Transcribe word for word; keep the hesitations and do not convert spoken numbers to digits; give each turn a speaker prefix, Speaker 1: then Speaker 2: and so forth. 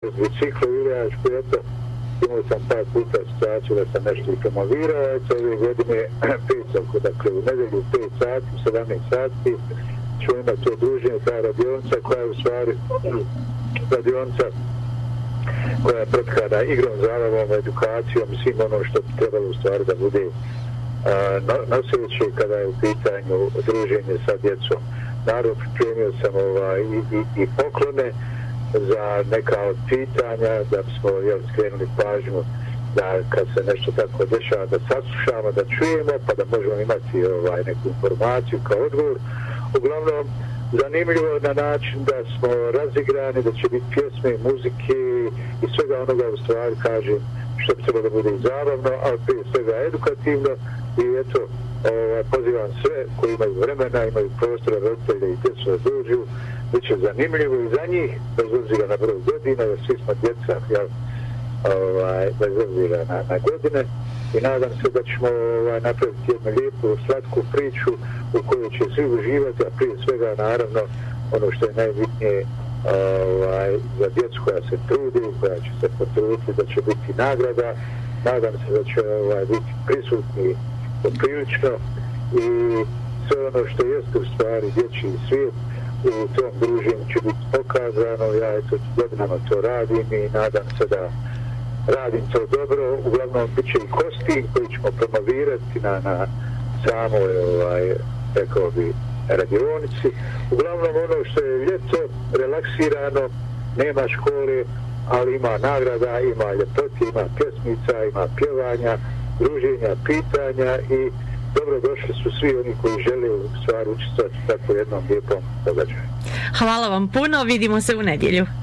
Speaker 1: biciklu igračku, eto, imao sam par puta situaciju da sam nešto i promovirao, eto, ove godine petovku, dakle, u nedelju pet sati, sedamnaest sati, ću imati to druženje, ta radionica koja je u stvari radionica koja je pretkana igrom, zabavom, edukacijom, svim ono što bi trebalo u stvari da bude noseće kada je u pitanju druženje sa djecom. Naravno, pripremio sam ovaj, i, i, i poklone za neka od pitanja, da smo jel, skrenuli pažnju da kad se nešto tako dešava da saslušamo, da čujemo, pa da možemo imati ovaj, neku informaciju kao odgovor. Uglavnom, zanimljivo na način da smo razigrani, da će biti pjesme, muzike i svega onoga u stvari, kažem, što bi trebalo da bude i zabavno, ali prije svega edukativno. I eto, ovaj, pozivam sve koji imaju vremena, imaju prostora, roditelje i djecu da dođu. Biće zanimljivo i za njih, bez obzira na broj godina, jer svi smo djeca, jel, ovaj, bez obzira na, na godine. I nadam se da ćemo ovaj, napraviti jednu lijepu, slatku priču u kojoj će svi uživati, a prije svega, naravno, ono što je najbitnije ovaj, za djecu koja se trudi, koja će se potruditi, da će biti nagrada. Nadam se da će ovaj, biti prisutni poprilično i sve ono što jeste u stvari dječji svijet u tom druženju će biti pokazano. Ja eto godinama to radim i nadam se da radim to dobro. Uglavnom bit će i kostim koji ćemo promovirati na, na samoj, ovaj, rekao bi, radionici. Uglavnom ono što je ljeto, relaksirano, nema škole, ali ima nagrada, ima ljepoti, ima pjesmica, ima pjevanja, druženja, pitanja i dobrodošli su svi oni koji žele u stvari učestvovati u tako jednom lijepom događaju.
Speaker 2: Hvala vam puno, vidimo se u nedjelju.